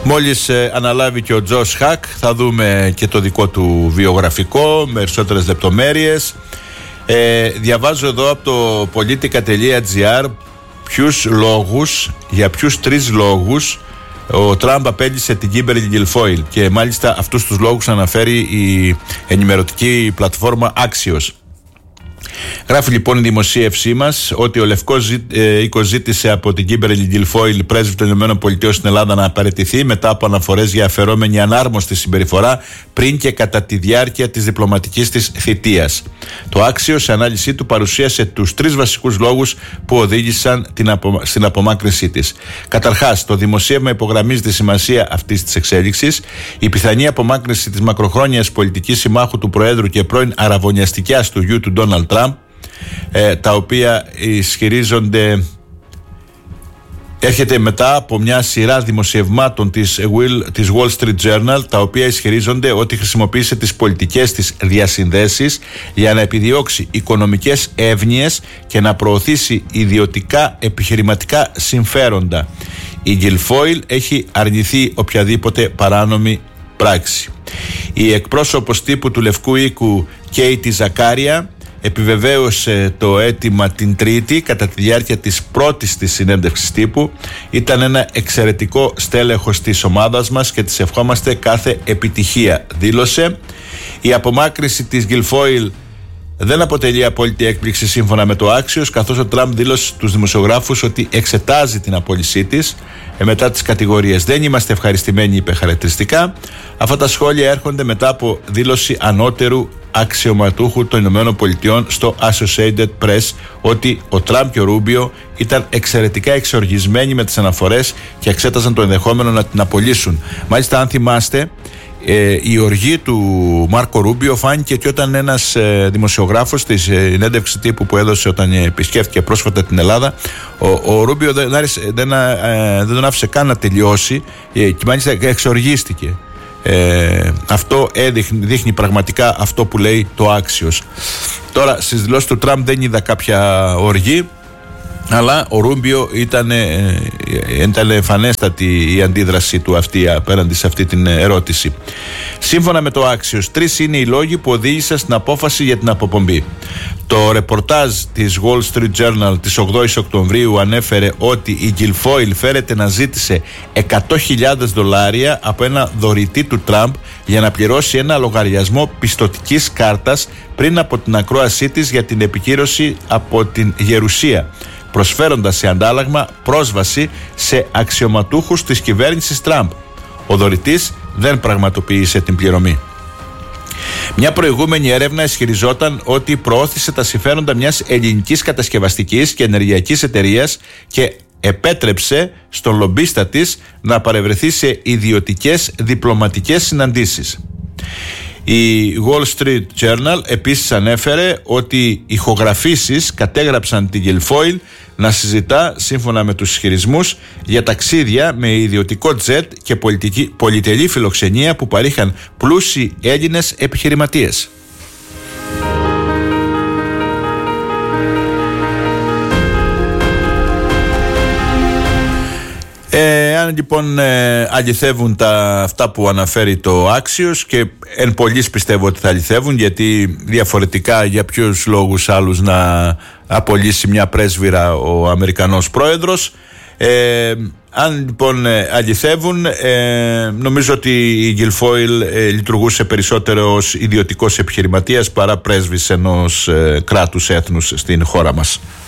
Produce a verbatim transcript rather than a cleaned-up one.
Μόλις ε, αναλάβει και ο Τζος Χακ, θα δούμε και το δικό του βιογραφικό με περισσότερες λεπτομέρειες. ε, Διαβάζω εδώ από το politica τελεία gr ποιους λόγους, για ποιους τρεις λόγους ο Τραμπ απέλυσε την Kimberly Guilfoyle, και μάλιστα αυτούς τους λόγους αναφέρει η ενημερωτική πλατφόρμα Axios. Γράφει λοιπόν η δημοσίευσή μας ότι ο Λευκός Οίκος ζήτησε από την Kimberly Guilfoyle, πρέσβη των ΗΠΑ στην Ελλάδα, να απαρατηθεί μετά από αναφορές για αφαιρόμενη ανάρμοστη συμπεριφορά πριν και κατά τη διάρκεια της διπλωματικής της θητείας. Το Axios σε ανάλυση του παρουσίασε τους τρεις βασικούς λόγους που οδήγησαν την απο... στην απομάκρυνσή της. Καταρχάς, το δημοσίευμα υπογραμμίζει τη σημασία αυτής της εξέλιξης. Η πιθανή απομάκρυνση της μακροχρόνιας πολιτικής συμμάχου του Προέδρου και πρώην αραβωνιαστικιάς του γιου του Ντόναλντ Τραμπ, Ε, τα οποία ισχυρίζονται, έρχεται μετά από μια σειρά δημοσιευμάτων της, Will, της Wall Street Journal, τα οποία ισχυρίζονται ότι χρησιμοποίησε τις πολιτικές της διασυνδέσεις για να επιδιώξει οικονομικές εύνοιες και να προωθήσει ιδιωτικά επιχειρηματικά συμφέροντα. Η Guilfoyle έχει αρνηθεί οποιαδήποτε παράνομη πράξη. Η εκπρόσωπος τύπου του Λευκού Οίκου, Κέιτι Ζακάρια, επιβεβαίωσε το αίτημα την Τρίτη κατά τη διάρκεια της πρώτης της συνέντευξης τύπου. Ήταν ένα εξαιρετικό στέλεχος της ομάδας μας και της ευχόμαστε κάθε επιτυχία, δήλωσε. Η απομάκρυνση της Guilfoyle δεν αποτελεί απόλυτη έκπληξη σύμφωνα με το Axios, καθώς ο Τραμπ δήλωσε στους δημοσιογράφους ότι εξετάζει την απόλυσή της ε, μετά τις κατηγορίες. Δεν είμαστε ευχαριστημένοι, είπε χαρακτηριστικά. Αυτά τα σχόλια έρχονται μετά από δήλωση ανώτερου αξιωματούχου των Ηνωμένων Πολιτειών στο Associated Press ότι ο Τραμπ και ο Ρούμπιο ήταν εξαιρετικά εξοργισμένοι με τις αναφορές και εξέταζαν το ενδεχόμενο να την απολύσουν. Μάλιστα, αν θυμάστε, Ε, η οργή του Μάρκο Ρούμπιο φάνηκε και όταν ένας ε, δημοσιογράφος στη συνέντευξη τύπου που έδωσε όταν επισκέφθηκε πρόσφατα την Ελλάδα, ο, ο Ρούμπιο δεν, άρεσε, δεν, ε, δεν τον άφησε καν να τελειώσει ε, και μάλιστα εξοργίστηκε. Ε, αυτό έδειχνει, δείχνει πραγματικά αυτό που λέει το Axios. Τώρα στις δηλώσεις του Τραμπ δεν είδα κάποια οργή, αλλά ο Ρούμπιο ήταν, ε, ήταν εμφανέστατη η αντίδραση του αυτή απέναντι σε αυτή την ερώτηση. Σύμφωνα με το Axios, τρεις είναι οι λόγοι που οδήγησαν στην απόφαση για την αποπομπή. Το ρεπορτάζ της Wall Street Journal της ογδόης Οκτωβρίου ανέφερε ότι η Guilfoyle φέρεται να ζήτησε εκατό χιλιάδες δολάρια από ένα δωρητή του Τραμπ για να πληρώσει ένα λογαριασμό πιστωτικής κάρτας πριν από την ακρόασή της για την επικύρωση από την Γερουσία, προσφέροντας σε αντάλλαγμα πρόσβαση σε αξιωματούχους της κυβέρνησης Τραμπ. Ο δωρητής δεν πραγματοποίησε την πληρωμή. Μια προηγούμενη έρευνα ισχυριζόταν ότι προώθησε τα συμφέροντα μιας ελληνικής κατασκευαστικής και ενεργειακής εταιρείας και επέτρεψε στον λομπίστα της να παρευρεθεί σε ιδιωτικές διπλωματικές συναντήσεις. Η Wall Street Journal επίσης ανέφερε ότι ηχογραφήσεις κατέγραψαν την Guilfoyle να συζητά, σύμφωνα με τους ισχυρισμούς, για ταξίδια με ιδιωτικό τζετ και πολιτική, πολυτελή φιλοξενία που παρήχαν πλούσιοι Έλληνες επιχειρηματίες. Ε, αν λοιπόν ε, αληθεύουν τα, αυτά που αναφέρει το Axios, και εν πολλοίς πιστεύω ότι θα αληθεύουν, γιατί διαφορετικά για ποιους λόγους άλλους να απολύσει μια πρέσβυρα ο Αμερικανός πρόεδρος, ε, αν λοιπόν ε, αληθεύουν, ε, νομίζω ότι η Guilfoyle ε, λειτουργούσε περισσότερο ως ιδιωτικός επιχειρηματίας παρά πρέσβης ενός ε, κράτους έθνους στην χώρα μας.